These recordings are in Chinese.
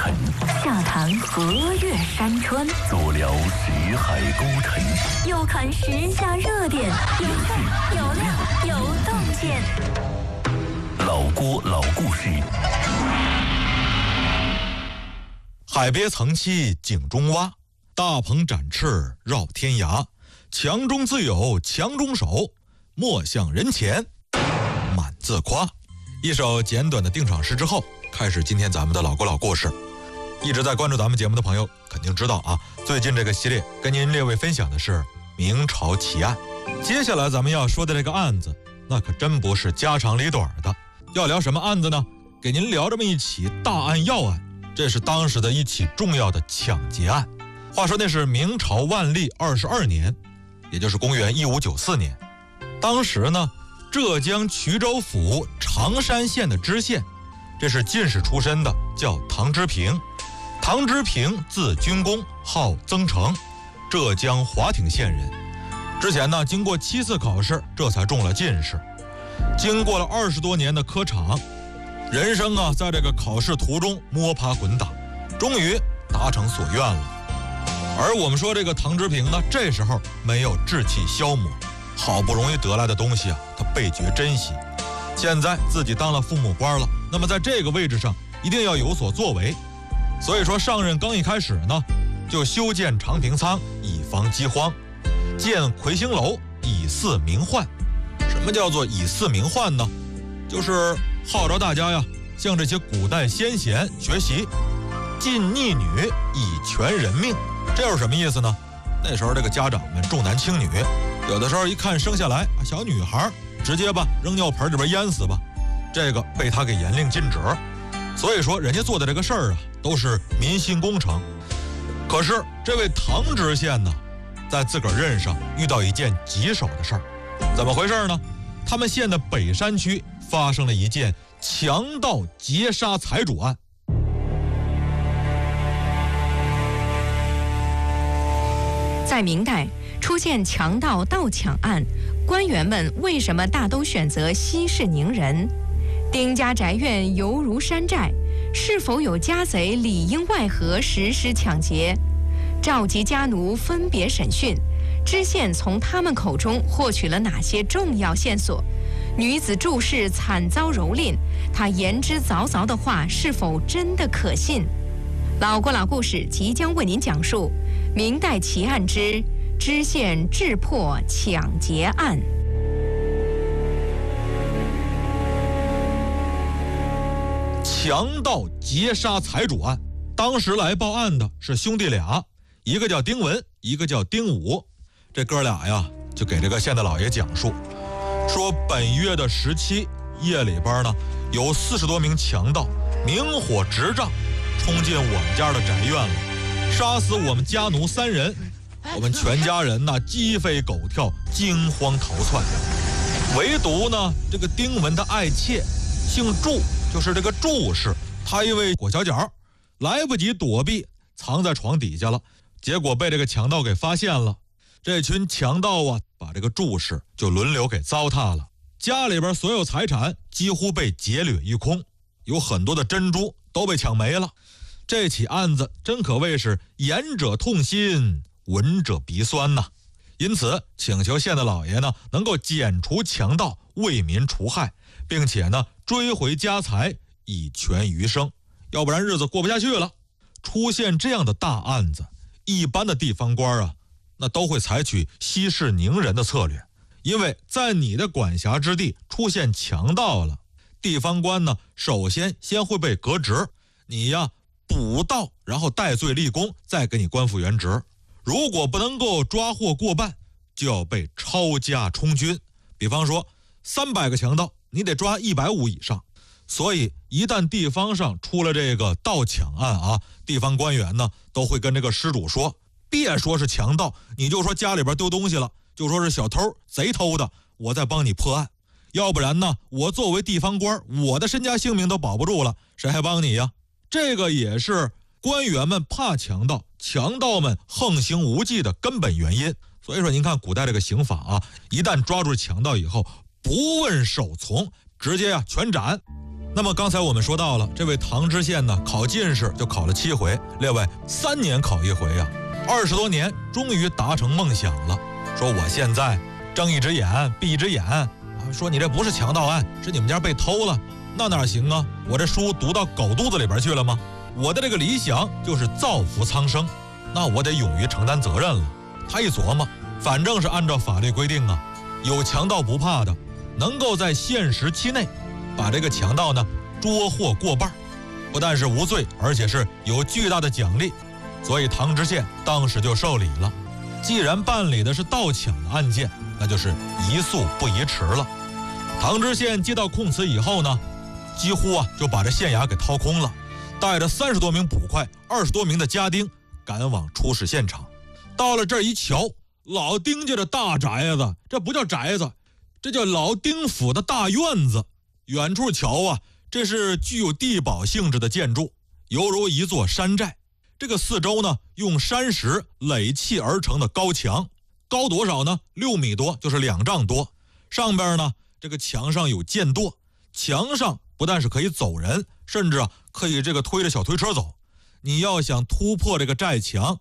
尘， 下谈河岳山川， 足聊西海孤城， 又看时下热点，有趣有料有洞见。 老郭老故事。 海别曾栖井中蛙，大鹏展翅绕天涯。强中自有强中手，莫向人前满自夸。一首简短的定场诗之后，开始今天咱们的老郭老故事。一直在关注咱们节目的朋友肯定知道啊，最近这个系列跟您列位分享的是明朝奇案。接下来咱们要说的这个案子，那可真不是家长里短的。要聊什么案子呢？给您聊这么一起大案要案，这是当时的一起重要的抢劫案。话说那是明朝万历22年，也就是公元1594年。当时呢，浙江衢州府常山县的知县，这是进士出身的，叫唐之平。唐之平字君公，号曾成，浙江华亭县人。之前呢，经过7次考试，这才中了进士。经过了20多年的科场，人生啊，在这个考试途中摸爬滚打，终于达成所愿了。而我们说这个唐之平呢，这时候没有志气消磨，好不容易得来的东西啊，他倍觉珍惜。现在自己当了父母官了，那么在这个位置上一定要有所作为。所以说上任刚一开始呢，就修建长平仓以防饥荒，建魁星楼以祀名宦。什么叫做以祀名宦呢？就是号召大家呀，向这些古代先贤学习，禁逆女以全人命。这又是什么意思呢？那时候这个家长们重男轻女，有的时候一看生下来小女孩，直接吧扔尿盆里边淹死吧，这个被他给严令禁止。所以说人家做的这个事儿啊，都是民心工程。可是这位唐知县呢，在自个儿任上遇到一件棘手的事儿。怎么回事呢？他们县的北山区发生了一件强盗劫杀财主案。 在明代出现强盗盗抢案，官员们为什么大都选择息事宁人？丁家宅院犹如山寨，是否有家贼里应外合实施抢劫？召集家奴分别审讯，知县从他们口中获取了哪些重要线索？女子注释惨遭蹂躏，她言之凿凿的话是否真的可信？老郭老故事即将为您讲述明代奇案之知县智破抢劫案。 强盗劫杀财主案，当时来报案的是兄弟俩，一个叫丁文，一个叫丁武。这哥俩呀，就给这个县的老爷讲述，说本月的17夜里边呢，有40多名强盗明火执仗，冲进我们家的宅院了，杀死我们家奴3人，我们全家人呢鸡飞狗跳，惊慌逃窜。唯独呢，这个丁文的爱妾姓祝，就是这个祝氏，她因为裹小脚，来不及躲避，藏在床底下了，结果被这个强盗给发现了。这群强盗啊，把这个祝氏就轮流给糟蹋了，家里边所有财产几乎被劫掠一空，有很多的珍珠都被抢没了。这起案子真可谓是言者痛心，闻者鼻酸呐。因此请求县的老爷呢，能够剪除强盗，为民除害，并且呢追回家财，以全余生，要不然日子过不下去了。出现这样的大案子，一般的地方官啊，那都会采取息事宁人的策略，因为在你的管辖之地出现强盗了，地方官呢首先会被革职，你呀补盗，然后戴罪立功，再给你官复原职。如果不能够抓获过半，就要被抄家充军。比方说300个强盗，你得抓150以上。所以一旦地方上出了这个盗抢案啊，地方官员呢都会跟这个失主说，别说是强盗，你就说家里边丢东西了，就说是小偷贼偷的，我再帮你破案。要不然呢，我作为地方官，我的身家性命都保不住了，谁还帮你呀？这个也是官员们怕强盗，强盗们横行无忌的根本原因。所以说您看古代这个刑法啊，一旦抓住强盗以后，不问首从，直接全斩。 那么刚才我们说到了，这位唐知县呢，考进士就考了7回，列位3年考1回呀，20多年终于达成梦想了。说我现在睁一只眼闭一只眼，说你这不是强盗案，是你们家被偷了，那哪行啊？我这书读到狗肚子里边去了吗？我的这个理想就是造福苍生，那我得勇于承担责任了。他一琢磨，反正是按照法律规定啊，有强盗不怕的，能够在限时期内把这个强盗呢捉获过半，不但是无罪，而且是有巨大的奖励。所以唐知县当时就受理了。既然办理的是盗抢的案件，那就是宜速不宜迟了。唐知县接到控词以后呢，几乎就把这县衙给掏空了，带着30多名捕快、20多名的家丁赶往出事现场。到了这儿一瞧，老丁家的大宅子，这不叫宅子，这叫老丁府的大院子。远处瞧这是具有地堡性质的建筑，犹如一座山寨。这个四周呢，用山石垒砌而成的高墙，高多少呢？6米多，就是2丈多。上边呢，这个墙上有箭垛，墙上不但是可以走人，甚至可以这个推着小推车走。你要想突破这个寨墙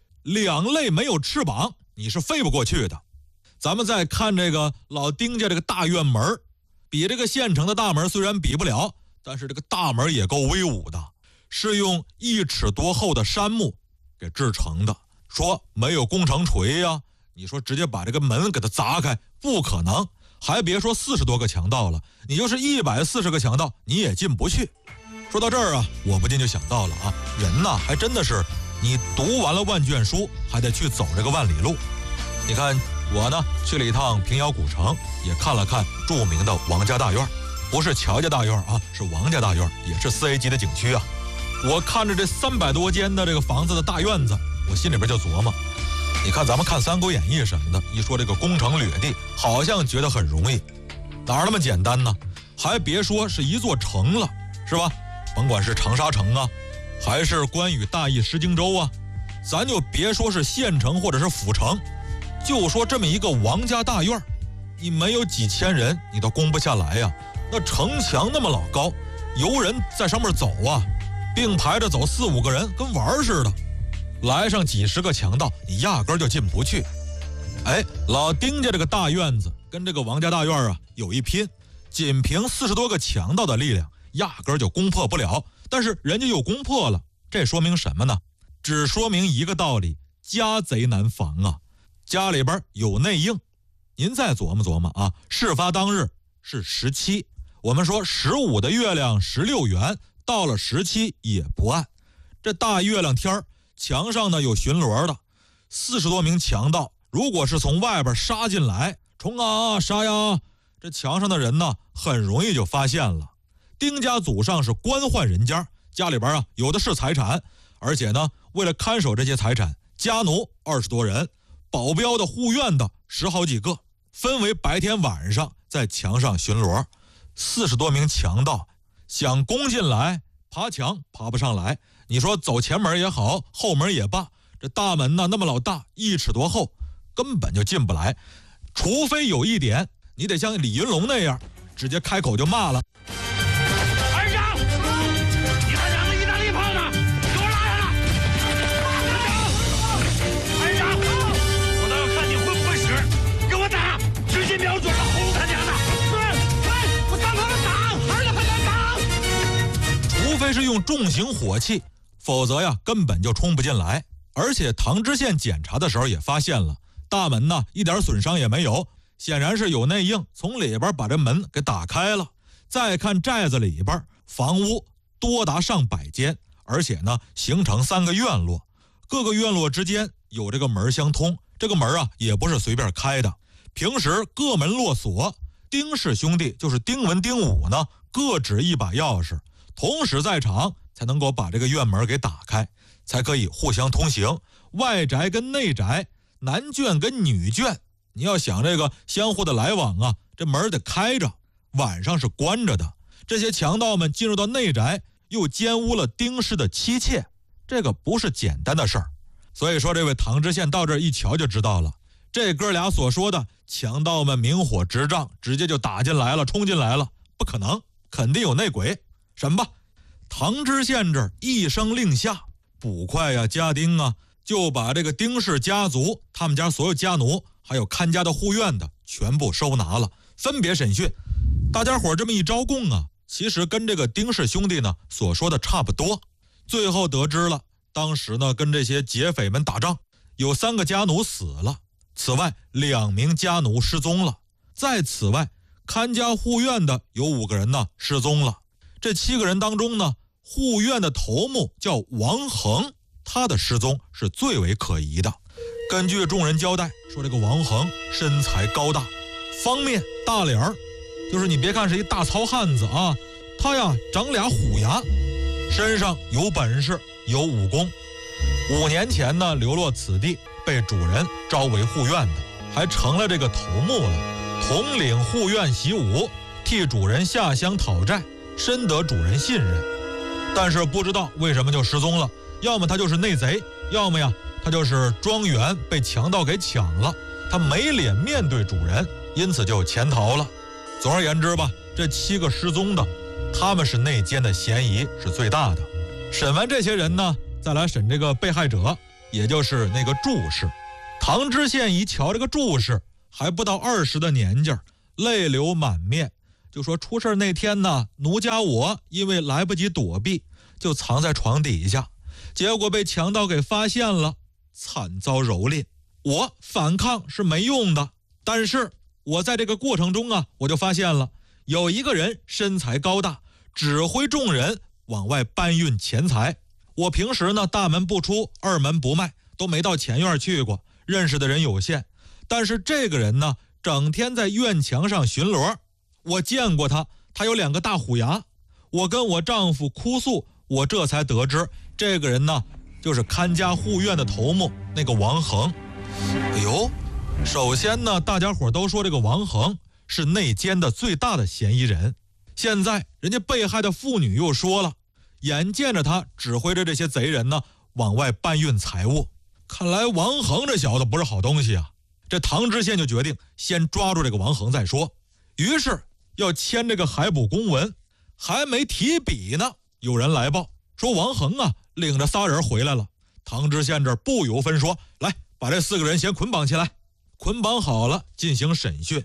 ，2肋没有翅膀，你是飞不过去的。咱们再看这个老丁家这个大院门，比这个县城的大门虽然比不了，但是这个大门也够威武的，是用1尺多厚的杉木给制成的。说没有工程锤呀，你说直接把这个门给它砸开，不可能。还别说40多个强盗了，你就是140个强盗，你也进不去。说到这儿我不禁就想到了人呐，还真的是你读完了万卷书，还得去走这个万里路。你看我呢，去了一趟平遥古城，也看了看著名的王家大院，不是乔家大院是王家大院，也是4A 级的景区我看着这300多间的这个房子的大院子，我心里边就琢磨，你看咱们看《三国演义》什么的，一说这个攻城掠地，好像觉得很容易，哪那么简单呢？还别说是一座城了，是吧？甭管是长沙城还是关羽大意失荆州咱就别说是县城或者是府城，就说这么一个王家大院，你没有几千人你都攻不下来那城墙那么老高，游人在上面走并排着走4、5个人，跟玩似的。来上几10个强盗，你压根就进不去。老丁家这个大院子跟这个王家大院有一拼，仅凭40多个强盗的力量，压根就攻破不了。但是人家又攻破了，这说明什么呢？只说明一个道理：家贼难防家里边有内应。您再琢磨琢磨事发当日是17，我们说15的月亮16圆，到了17也不暗。这大月亮天墙上呢有巡逻的40多名强盗，如果是从外边杀进来，冲杀呀，这墙上的人呢很容易就发现了。丁家祖上是官宦人家，家里边有的是财产，而且呢为了看守这些财产，家奴20多人，保镖的护院的10好几个，分为白天晚上在墙上巡逻。40多名强盗想攻进来，爬墙爬不上来，你说走前门也好，后门也罢，这大门呢那么老大，1尺多厚，根本就进不来。除非有一点，你得像李云龙那样直接开口就骂了： 二长，你们2个意大利炮呢，给我拉下来！二长，我倒要看你会不会使，给我打，直接瞄准了，轰他娘的！我当他们打，还是很难打。 除非是用重型火器，否则根本就冲不进来。而且唐知县检查的时候也发现了，大门呢一点损伤也没有，显然是有内应从里边把这门给打开了。再看寨子里边，房屋多达上百间，而且呢形成3个院落，各个院落之间有这个门相通，这个门也不是随便开的，平时各门落锁。丁氏兄弟就是丁文、丁武呢，各执一把钥匙，同时在场，才能够把这个院门给打开，才可以互相通行。外宅跟内宅，男眷跟女眷，你要想这个相互的来往这门得开着，晚上是关着的。这些强盗们进入到内宅，又奸污了丁氏的妻妾，这个不是简单的事儿。所以说这位唐知县到这儿一瞧就知道了，这哥俩所说的强盗们明火执仗，直接就打进来了，冲进来了，不可能，肯定有内鬼。 审吧。唐知县这一声令下，捕快呀、家丁啊，就把这个丁氏家族他们家所有家奴还有看家的护院的全部收拿了，分别审讯。大家伙这么一招供啊，其实跟这个丁氏兄弟呢所说的差不多。最后得知了，当时呢跟这些劫匪们打仗，有3个家奴死了，此外2名家奴失踪了，在此外看家护院的有5个人呢失踪了。这7个人当中呢，护院的头目叫王恒，他的失踪是最为可疑的。根据众人交代说，这个王恒身材高大，方面大脸儿，就是你别看是一大糙汉子啊，他呀长俩虎牙，身上有本事有武功。5年前呢流落此地，被主人招为护院的，还成了这个头目了，统领护院习武，替主人下乡讨债，深得主人信任。但是不知道为什么就失踪了，要么他就是内贼，要么呀他就是庄园被强盗给抢了，他没脸面对主人，因此就潜逃了。总而言之吧，这7个失踪的，他们是内奸的嫌疑是最大的。审完这些人呢，再来审这个被害者，也就是那个祝氏。唐知县一瞧这个祝氏还不到20的年纪，泪流满面，就说出事那天呢，奴家我因为来不及躲避，就藏在床底下，结果被强盗给发现了，惨遭蹂躏。我反抗是没用的，但是我在这个过程中啊，我就发现了有一个人身材高大，指挥众人往外搬运钱财。我平时呢大门不出二门不迈，都没到前院去过，认识的人有限。但是这个人呢，整天在院墙上巡逻，我见过他，他有2个大虎牙。我跟我丈夫哭诉，我这才得知这个人呢就是看家护院的头目那个王恒。哎呦，首先呢大家伙都说这个王恒是内奸的最大的嫌疑人，现在人家被害的妇女又说了，眼见着他指挥着这些贼人呢往外搬运财物，看来王恒这小子不是好东西啊。这唐知县就决定先抓住这个王恒再说，于是要签这个海捕公文。还没提笔呢，有人来报说王恒啊领着仨人回来了。唐知县这不由分说，来把这4个人先捆绑起来。捆绑好了进行审讯。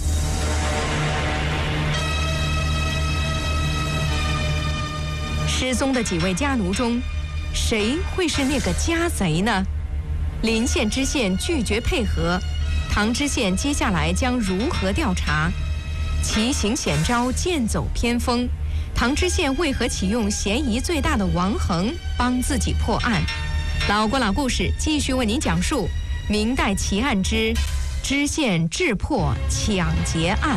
失踪的几位家奴中，谁会是那个家贼呢？临县知县拒绝配合，唐知县接下来将如何调查？奇行险招，剑走偏锋，唐知县为何启用嫌疑最大的王恒帮自己破案？老郭老故事继续为您讲述明代奇案之知县智破抢劫案。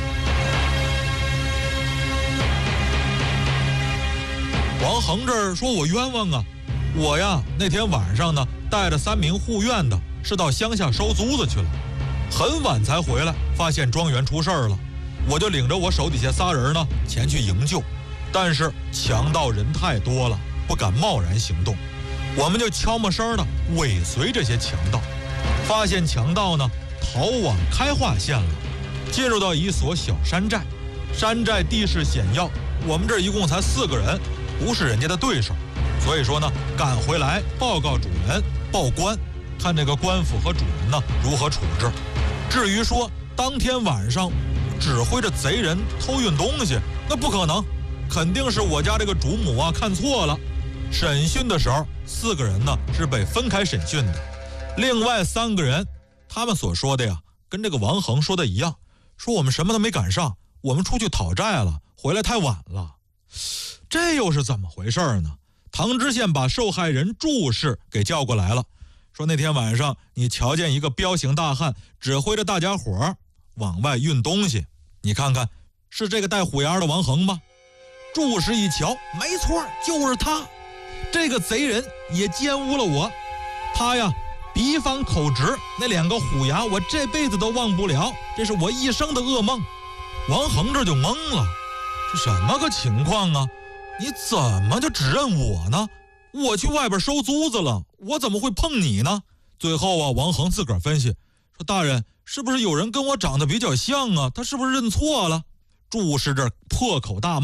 王恒这儿说我冤枉啊，我呀那天晚上呢带着3名护院的是到乡下收租子去了，很晚才回来，发现庄园出事儿了，我就领着我手底下仨人呢前去营救，但是强盗人太多了，不敢贸然行动，我们就悄没声的尾随这些强盗，发现强盗呢逃往开化县了，进入到一所小山寨，山寨地势险要，我们这一共才4个人，不是人家的对手，所以说呢赶回来报告主人报官，看这个官府和主人呢如何处置。至于说当天晚上指挥着贼人偷运东西，那不可能，肯定是我家这个主母啊看错了。审讯的时候4个人呢是被分开审讯的，另外3个人他们所说的呀跟这个王恒说的一样，说我们什么都没赶上，我们出去讨债了，回来太晚了。这又是怎么回事呢？唐知县把受害人祝氏给叫过来了，说那天晚上你瞧见一个彪形大汉指挥着大家伙往外运东西，你看看是这个带虎牙的王恒吗？祝氏一瞧，没错，就是他。这个贼人也奸污了我，他呀鼻方口直，那2个虎牙我这辈子都忘不了，这是我一生的噩梦。王恒这就懵了，这什么个情况啊？你怎么就只认我呢？我去外边收租子了，我怎么会碰你呢？最后啊，王恒自个儿分析说，大人是不是有人跟我长得比较像啊？他是不是认错了？祝氏这破口大骂，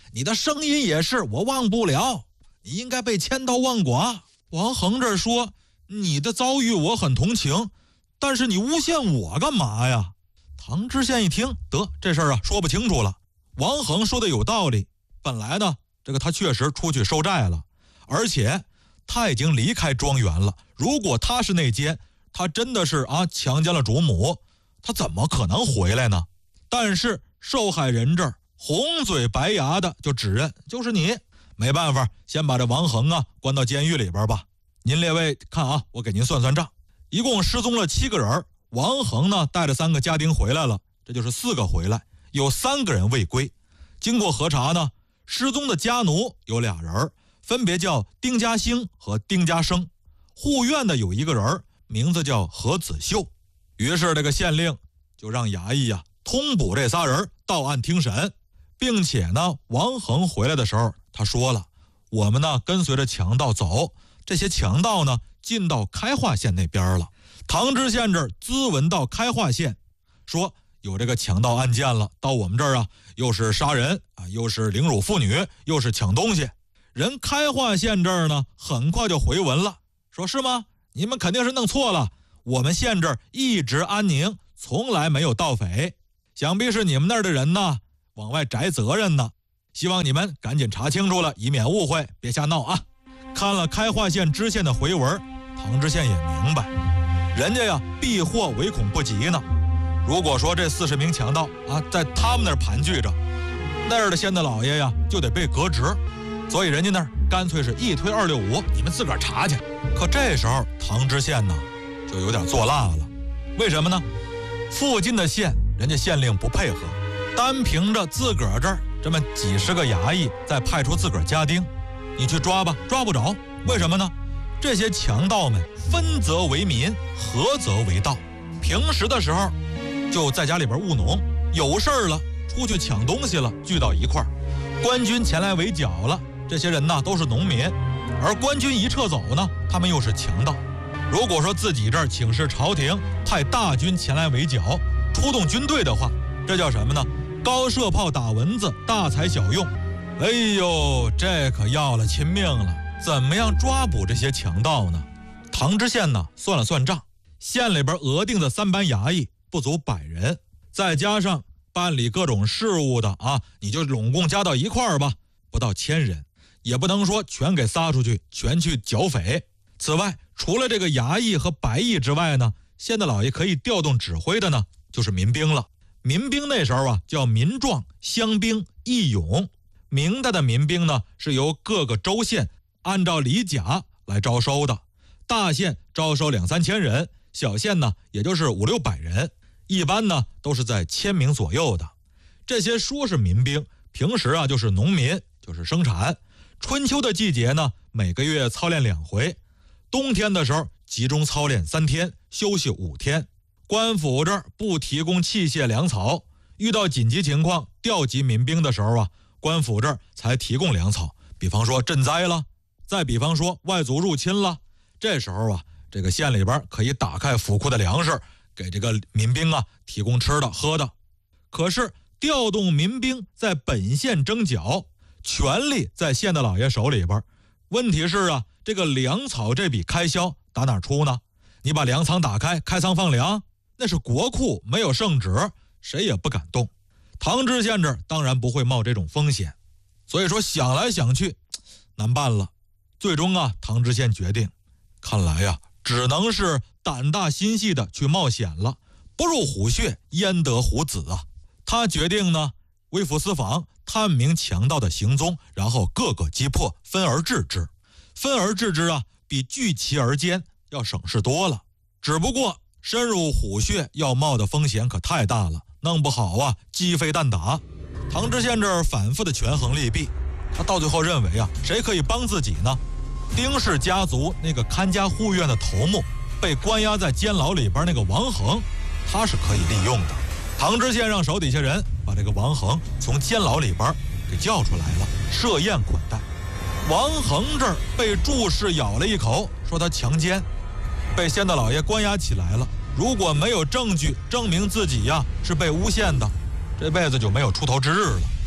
你的声音也是，我忘不了，你应该被千刀万剐。王恒这说，你的遭遇我很同情，但是你诬陷我干嘛呀？唐知县一听，得，这事儿啊说不清楚了。王恒说的有道理，本来呢，这个他确实出去收债了，而且他已经离开庄园了。如果他是内奸，他真的是强奸了主母，他怎么可能回来呢？但是受害人这儿红嘴白牙的就指认就是你，没办法，先把这王恒关到监狱里边吧。您列位看我给您算算账，一共失踪了7个人，王恒呢带着3个家丁回来了，这就是4个回来，有3个人未归。经过核查呢，失踪的家奴有2人，分别叫丁家兴和丁家生，护院的有1个人，名字叫何子秀。于是这个县令就让衙役通捕这仨人到案听审，并且呢，王恒回来的时候他说了，我们呢跟随着强盗走，这些强盗呢进到开化县那边了。唐知县这儿咨文到开化县，说有这个强盗案件了，到我们这儿又是杀人又是凌辱妇女，又是抢东西。人开化县这儿呢很快就回文了，说是吗？你们肯定是弄错了，我们县这儿一直安宁，从来没有盗匪，想必是你们那儿的人呢往外摘责任呢，希望你们赶紧查清楚了，以免误会，别瞎闹看了开化县知县的回文，唐知县也明白，人家避祸唯恐不及呢。如果说这40名强盗在他们那儿盘踞着，那儿的县的老爷就得被革职，所以人家那儿干脆是1推265，你们自个儿查去。可这时候唐知县呢就有点作辣了，为什么呢？附近的县人家县令不配合，单凭着自个儿这儿这么几十个衙役，再派出自个儿家丁，你去抓吧，抓不着。为什么呢？这些强盗们分则为民，合则为盗，平时的时候就在家里边务农，有事儿了出去抢东西了，聚到一块儿，官军前来围剿了，这些人呢都是农民，而官军一撤走呢，他们又是强盗。如果说自己这儿请示朝廷，派大军前来围剿，出动军队的话，这叫什么呢？高射炮打蚊子，大材小用。哎呦，这可要了亲命了！怎么样抓捕这些强盗呢？唐知县呢算了算账，县里边额定的3班衙役不足100人，再加上办理各种事务的你就拢共加到一块儿吧，不到1000人，也不能说全给撒出去，全去剿匪。此外，除了这个衙役和白役之外呢，县的老爷可以调动指挥的呢，就是民兵了。民兵那时候叫民壮、乡兵、义勇。明代的民兵呢，是由各个州县按照里甲来招收的，大县招收2-3千人，小县呢也就是500-600人，一般呢都是在1000名左右的。这些说是民兵，平时就是农民，就是生产。春秋的季节呢，每个月操练2回，冬天的时候集中操练3天，休息5天。官府这儿不提供器械粮草，遇到紧急情况调集民兵的时候官府这儿才提供粮草，比方说赈灾了，再比方说外族入侵了，这时候这个县里边可以打开府库的粮食，给这个民兵提供吃的喝的。可是调动民兵在本县征剿，权力在县的老爷手里边，问题是这个粮草这笔开销打哪出呢？你把粮仓打开，开仓放粮，那是国库，没有圣旨，谁也不敢动。唐知县这当然不会冒这种风险，所以说想来想去难办了。最终唐知县决定，看来只能是胆大心细的去冒险了，不入虎穴焉得虎子他决定呢微服私访，探明强盗的行踪，然后各个击破，分而治之。分而治之比聚其而歼要省事多了，只不过深入虎穴要冒的风险可太大了，弄不好鸡飞蛋打。唐知县这儿反复的权衡利弊，他到最后认为谁可以帮自己呢？丁氏家族那个看家护院的头目，被关押在监牢里边那个王恒，他是可以利用的。唐知县让手底下人把这个王恒从监牢里边给叫出来了，设宴款待。王恒这儿被注释咬了一口，说他强奸，被县的老爷关押起来了。如果没有证据证明自己是被诬陷的，这辈子就没有出头之日了。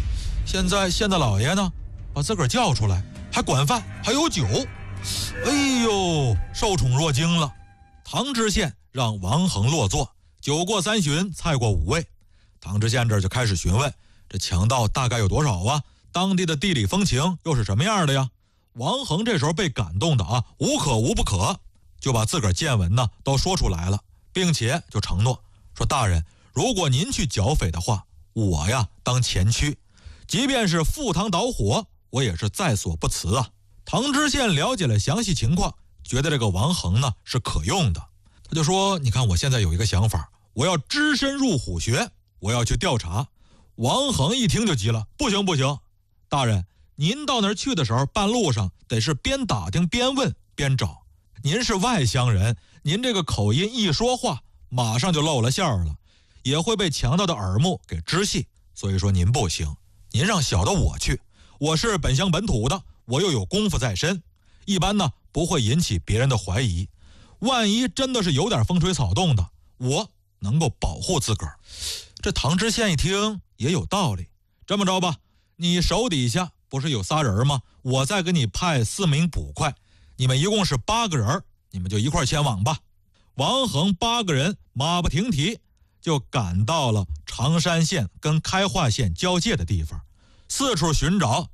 现在县大老爷呢，把自个儿叫出来，还管饭，还有酒。哎呦，受宠若惊了。唐知县让王衡落座，酒过3巡，菜过5味。唐知县这就开始询问，这强盗大概有多少啊？当地的地理风情又是什么样的呀？王衡这时候被感动的无可无不可，就把自个儿见闻呢都说出来了，并且就承诺说：大人，如果您去剿匪的话，我呀当前驱，即便是赴汤蹈火，我也是在所不辞啊。唐知县了解了详细情况，觉得这个王衡呢是可用的，他就说：你看我现在有一个想法，我要只身入虎穴，我要去调查。王衡一听就急了：不行不行，大人，您到那儿去的时候，半路上得是边打听边问边找。您是外乡人，您这个口音一说话，马上就露了馅儿了，也会被强盗的耳目给支细。所以说您不行，您让小的我去，我是本乡本土的，我又有功夫在身，一般呢不会引起别人的怀疑。万一真的是有点风吹草动的，我能够保护自个儿。这唐知县一听也有道理，这么着吧，你手底下不是有仨人吗？我再给你派4名捕快，你们一共是8个人，你们就一块前往吧。王衡8个人马不停蹄就赶到了常山县跟开化县交界的地方，四处寻找